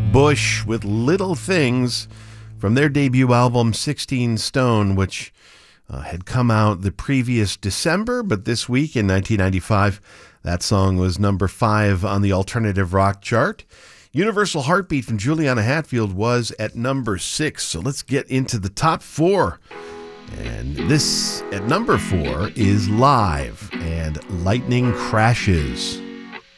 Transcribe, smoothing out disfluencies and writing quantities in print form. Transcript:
Bush with Little Things from their debut album 16 Stone, which had come out the previous December, but this week in 1995, that song was number 5 on the alternative rock chart. Universal Heartbeat from Juliana Hatfield was at number 6. So let's get into the top 4. And this at number 4 is Live and Lightning Crashes.